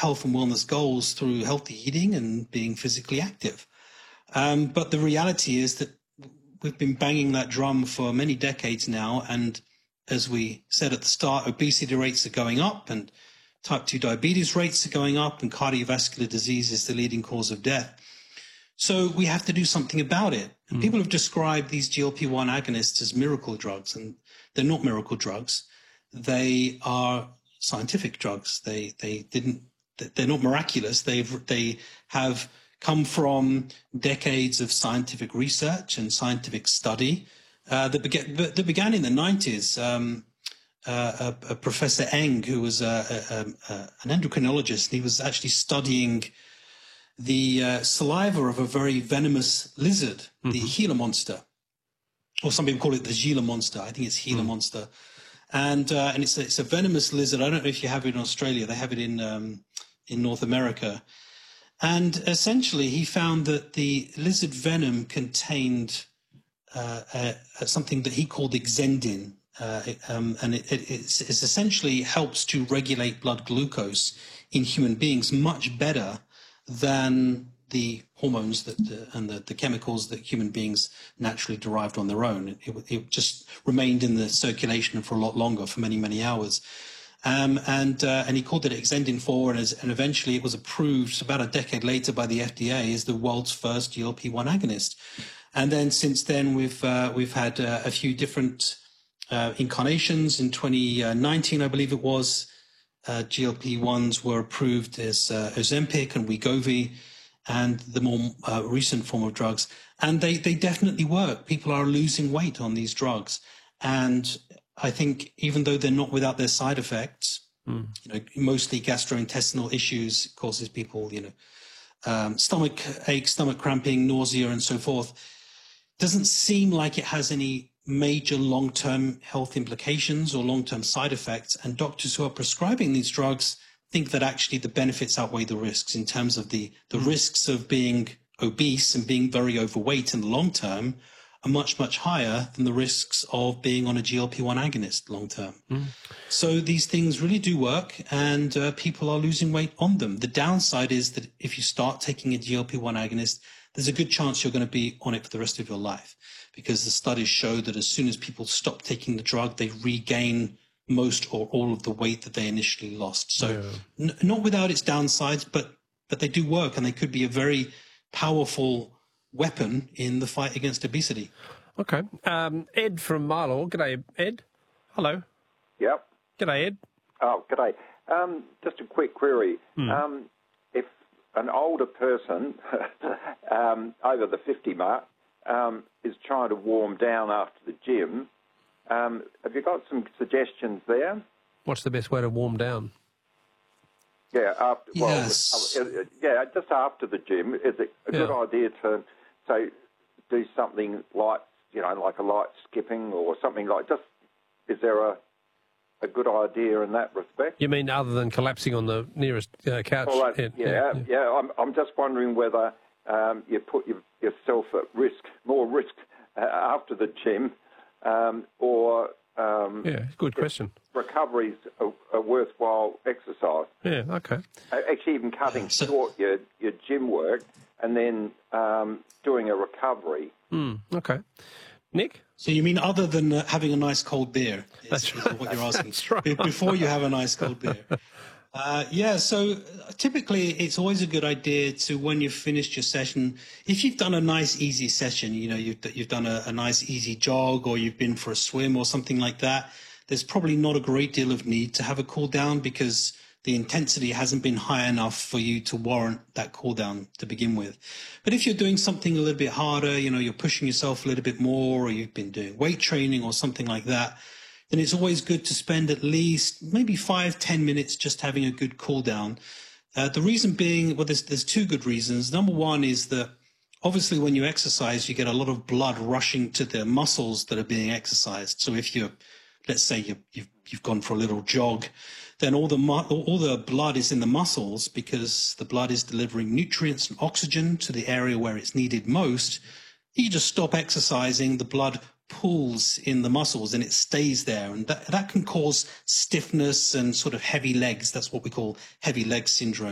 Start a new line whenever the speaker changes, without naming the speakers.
health and wellness goals through healthy eating and being physically active. But the reality is that we've been banging that drum for many decades now. And as we said at the start, obesity rates are going up and type 2 diabetes rates are going up and cardiovascular disease is the leading cause of death. So we have to do something about it. And people have described these GLP-1 agonists as miracle drugs, and they're not miracle drugs. They are scientific drugs. They're not miraculous. They have come from decades of scientific research and scientific study that began in the 90s. Professor Eng, who was an endocrinologist, he was actually studying the saliva of a very venomous lizard, the Gila monster, or some people call it the Gila monster. I think it's Gila monster, and it's a venomous lizard. I don't know if you have it in Australia. They have it in North America, and essentially he found that the lizard venom contained something that he called exendin. And it essentially helps to regulate blood glucose in human beings much better than the hormones and the chemicals that human beings naturally derived on their own. It just remained in the circulation for a lot longer, for many, many hours. And he called it Exendin 4, and eventually it was approved about a decade later by the FDA as the world's first GLP-1 agonist. And then since then we've had a few different incarnations. In 2019, I believe it was, GLP-1s were approved as Ozempic and Wegovy, and the more recent form of drugs. And they definitely work. People are losing weight on these drugs. And I think even though they're not without their side effects, mostly gastrointestinal issues, causes people, stomach ache, stomach cramping, nausea, and so forth, doesn't seem like it has any major long-term health implications or long-term side effects. And doctors who are prescribing these drugs think that actually the benefits outweigh the risks in terms of the risks of being obese and being very overweight in the long term are much, much higher than the risks of being on a GLP-1 agonist long term. So these things really do work, and people are losing weight on them. The downside is that if you start taking a GLP-1 agonist, there's a good chance you're going to be on it for the rest of your life, because the studies show that as soon as people stop taking the drug, they regain most or all of the weight that they initially lost. So not without its downsides, but they do work, and they could be a very powerful weapon in the fight against obesity.
Okay. Ed from Milo. G'day, Ed. Hello.
Yep.
G'day, Ed.
Oh, g'day. Just a quick query. If an older person over the 50 mark is trying to warm down after the gym, have you got some suggestions there?
What's the best way to warm down?
Yeah,
Yes.
Just after the gym. Is it a good idea to, say, do something like, like a light skipping or something like? Is there a good idea in that respect?
You mean other than collapsing on the nearest couch?
Well, I'm just wondering whether you put yourself at risk, more risk after the gym, or
good question.
Recovery's a worthwhile exercise.
Yeah, okay.
Actually, even cutting short your gym work and then doing a recovery.
Okay. Nick?
So you mean other than having a nice cold beer? Is what you're asking.
That's right.
Before you have a nice cold beer. So typically it's always a good idea to, when you've finished your session, if you've done a nice easy session, you've done a nice easy jog, or you've been for a swim or something like that, there's probably not a great deal of need to have a cool down, because the intensity hasn't been high enough for you to warrant that cool down to begin with. But if you're doing something a little bit harder, you're pushing yourself a little bit more, or you've been doing weight training or something like that, then it's always good to spend at least maybe 5-10 minutes just having a good cool down. The reason being, well, there's two good reasons. Number one is that obviously when you exercise, you get a lot of blood rushing to the muscles that are being exercised. So if let's say you've gone for a little jog, then all the blood is in the muscles, because the blood is delivering nutrients and oxygen to the area where it's needed most. You just stop exercising, the blood pools in the muscles and it stays there, and that can cause stiffness and sort of heavy legs. That's what we call heavy leg syndrome.